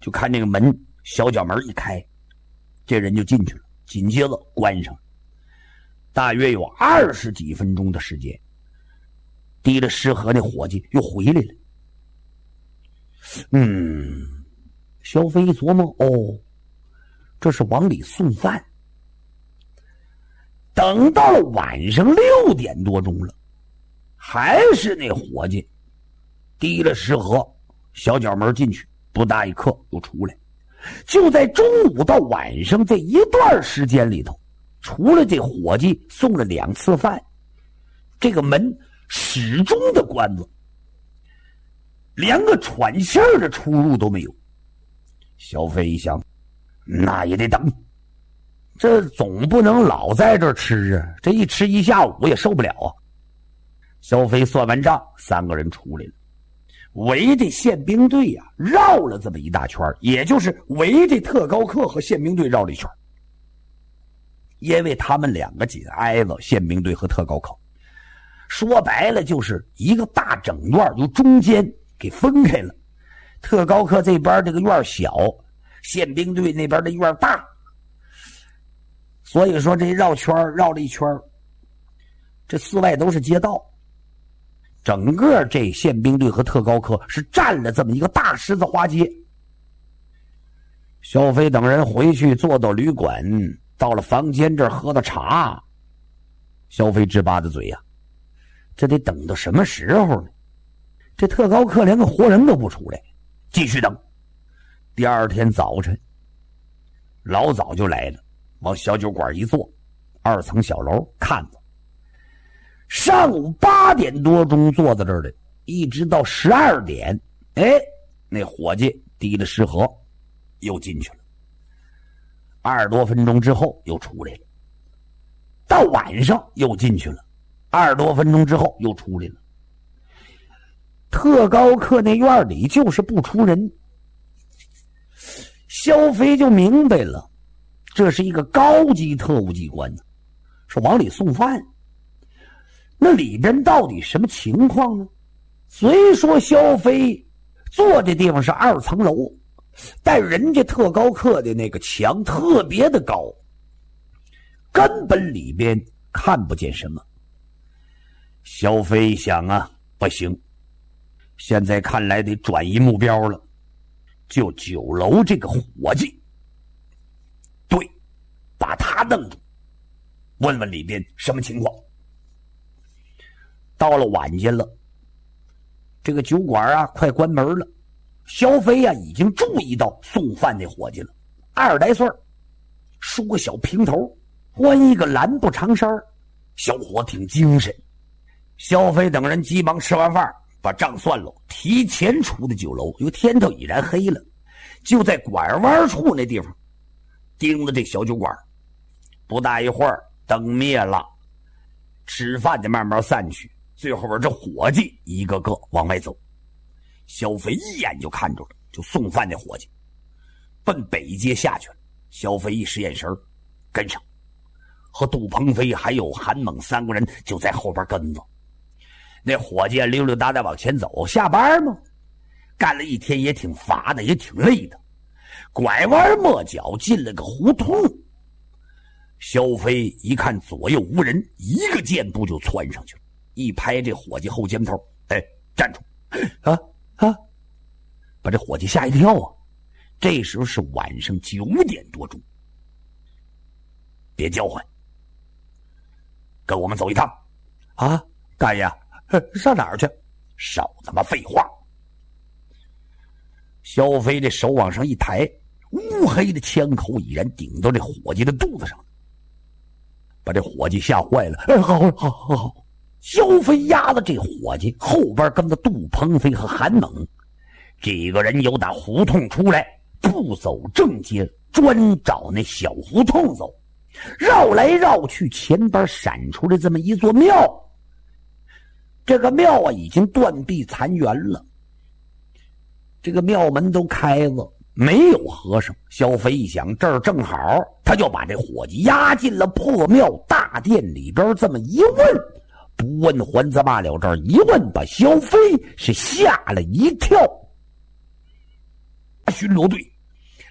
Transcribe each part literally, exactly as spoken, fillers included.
就看这个门小角门一开，这人就进去了，紧接着关上。大约有二十几分钟的时间，提着食盒那伙计又回来了。嗯，萧飞一琢磨，哦，这是往里送饭。等到了晚上六点多钟了，还是那伙计提了食盒，小角门进去，不大一刻又出来。就在中午到晚上这一段时间里头，除了这伙计送了两次饭，这个门始终的关着，连个喘气儿的出入都没有。小飞一想，那也得等，这总不能老在这儿吃啊，这一吃一下午也受不了啊。小飞算完账，三个人出来了，围着宪兵队呀、啊、绕了这么一大圈，也就是围着特高课和宪兵队绕了一圈。因为他们两个紧挨着宪兵队和特高课，说白了就是一个大整段，由中间给分开了。特高课这边这个院小，宪兵队那边的院大，所以说这绕圈绕了一圈，这四外都是街道。整个这宪兵队和特高课是占了这么一个大十字花街。小飞等人回去坐到旅馆，到了房间这儿喝的茶。小飞直巴着嘴呀、啊，这得等到什么时候呢？这特高课连个活人都不出来，继续等。第二天早晨，老早就来了，往小酒馆一坐，二层小楼看着。上午八点多钟坐在这儿的，一直到十二点，哎，那伙计提了食盒又进去了。二十多分钟之后又出来了，到晚上又进去了，二十多分钟之后又出来了。特高课那院里就是不出人。萧飞就明白了，这是一个高级特务机关，是往里送饭。那里边到底什么情况呢？虽说萧飞坐的地方是二层楼，但人家特高课的那个墙特别的高，根本里边看不见什么。萧飞想啊，不行，现在看来得转移目标了，就酒楼这个伙计，对，把他弄住，问问里边什么情况。到了晚间了，这个酒馆啊快关门了。萧飞啊已经注意到送饭那伙计了，二十来岁，梳个小平头，穿一个蓝布长衫，小伙挺精神。萧飞等人急忙吃完饭，把账算了，提前出的酒楼，因为天都已然黑了，就在拐弯处那地方盯着这小酒馆。不大一会儿，灯灭了，吃饭的慢慢散去，最后边这伙计一个个往外走。萧飞一眼就看着了，就送饭那伙计奔北街下去了。萧飞一使眼神跟上，和杜鹏飞还有韩猛三个人就在后边跟着。那伙计溜溜达达往前走，下班嘛，干了一天也挺乏的，也挺累的。拐弯抹角进了个胡同，萧飞一看左右无人，一个箭步就窜上去了，一拍这伙计后肩头，哎，站住！啊啊！把这伙计吓一跳啊！这时候是晚上九点多钟。别叫唤，跟我们走一趟。啊，大爷，上哪儿去？少他妈废话！萧飞这手往上一抬，乌黑的枪口已然顶到这伙计的肚子上，把这伙计吓坏了。哎，好好好好！萧飞压了这伙计，后边跟着杜鹏飞和韩猛。几个人由打胡同出来，不走正街，专找那小胡同走，绕来绕去，前边闪出来这么一座庙。这个庙啊已经断壁残垣了，这个庙门都开了，没有和尚。萧飞一想，这儿正好，他就把这伙计押进了破庙大殿里边，这么一问，不问还则罢了，这儿一问，把萧飞是吓了一跳。巡逻队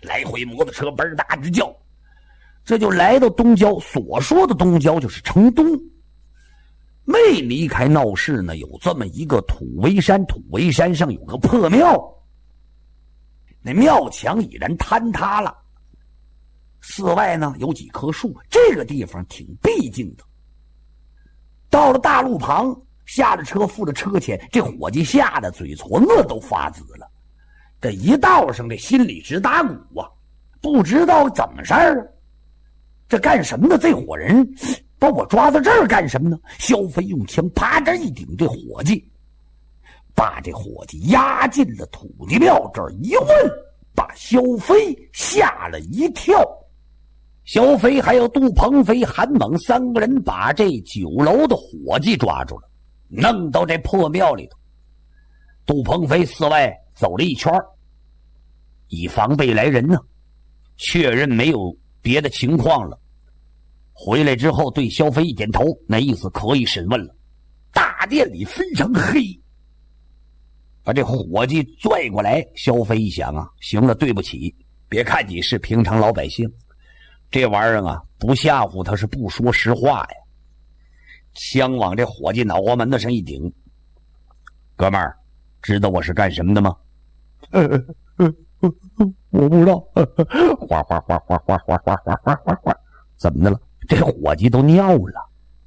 来回摩托车嘣哒直叫。这就来到东郊，所说的东郊就是城东。没离开闹市呢，有这么一个土围山，土围山上有个破庙，那庙墙已然坍塌了。寺外呢有几棵树，这个地方挺僻静的。到了大路旁，下了车付了车钱，这伙计吓得嘴唇子都发紫了。这一道上这心里直打鼓啊，不知道怎么事儿啊。这干什么呢？这伙人把我抓到这儿干什么呢？萧飞用枪啪这一顶，这伙计把这伙计押进了土地庙这儿一问，把萧飞吓了一跳。萧飞还有杜鹏飞、韩猛三个人把这酒楼的伙计抓住了，弄到这破庙里头。杜鹏飞四外走了一圈，以防备来人呢，确认没有别的情况了。回来之后对萧飞一点头，那意思可以审问了。大殿里非常黑，把这伙计拽过来。萧飞一想啊，行了，对不起，别看你是平常老百姓，这玩意儿啊不吓唬他是不说实话呀。枪往这伙计脑瓜门子上一顶，哥们儿，知道我是干什么的吗？呃呃呃我不知道。哗哗哗哗哗哗哗哗哗哗哗，怎么的了？这伙计都尿了。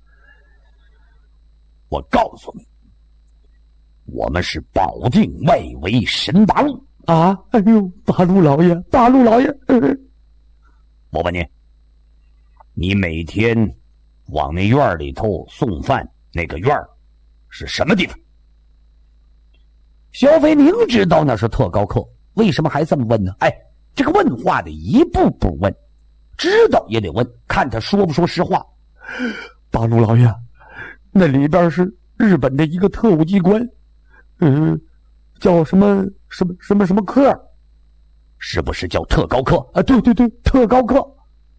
我告诉你，我们是保定外围神八路啊！哎呦，八路老爷，八路老爷！呃、我问你，你每天往那院里头送饭，那个院是什么地方？萧飞明知道那是特高课，为什么还这么问呢？哎，这个问话得一步步问，知道也得问，看他说不说实话。八路老爷，那里边是日本的一个特务机关，嗯、呃，叫什么什么什么什么科，是不是叫特高课啊？对对对，特高课。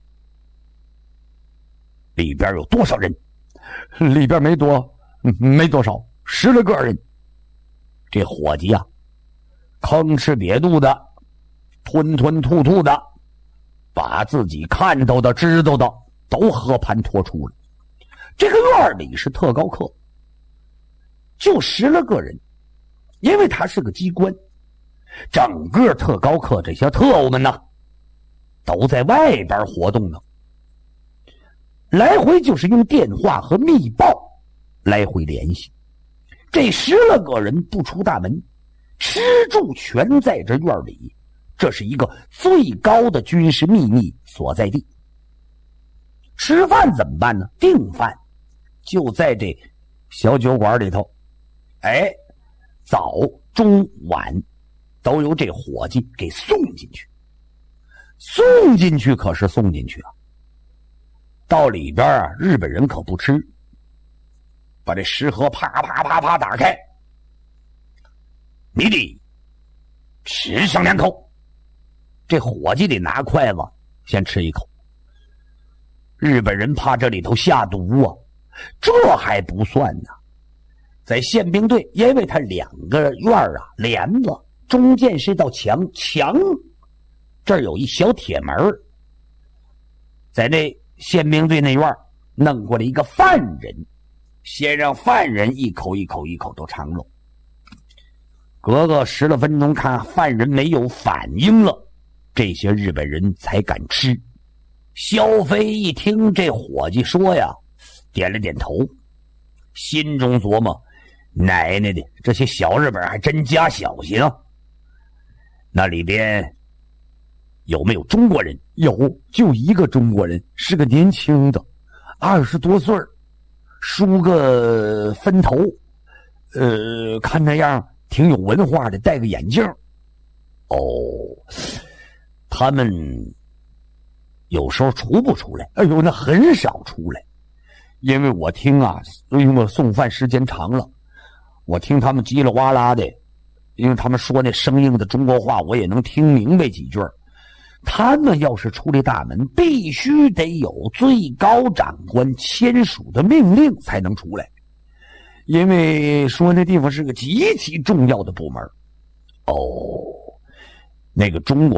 里边有多少人？里边没多，没多少，十来个人。这伙计啊，吭哧瘪肚的，吞吞吐吐的，把自己看到的、知道的都和盘托出了。这个院里是特高课，就十来个人，因为他是个机关，整个特高课这些特务们呢，都在外边活动呢。来回就是用电话和密报来回联系。这十来个人不出大门，吃住全在这院里，这是一个最高的军事秘密所在地。吃饭怎么办呢？订饭就在这小酒馆里头，哎，早中晚都由这伙计给送进去。送进去可是送进去啊，到里边啊，日本人可不吃。把这食盒啪啪啪啪打开，你得吃上两口。这伙计得拿筷子先吃一口。日本人怕这里头下毒啊，这还不算呢。在宪兵队，因为他两个院啊连着，中间是道墙，墙这儿有一小铁门，在那宪兵队那院弄过来一个犯人。先让犯人一口一口一口都尝了，隔个十来分钟，看犯人没有反应了，这些日本人才敢吃。萧飞一听这伙计说呀，点了点头，心中琢磨：奶奶的，这些小日本还真加小心啊！那里边有没有中国人？有，就一个中国人，是个年轻的，二十多岁儿。梳个分头，呃，看那样挺有文化的，戴个眼镜。哦，他们有时候出不出来？哎呦，那很少出来，因为我听啊，因为我送饭时间长了，我听他们叽里哇啦的，因为他们说那生硬的中国话，我也能听明白几句。他们要是出来大门，必须得有最高长官签署的命令才能出来，因为说那地方是个极其重要的部门。哦，那个中国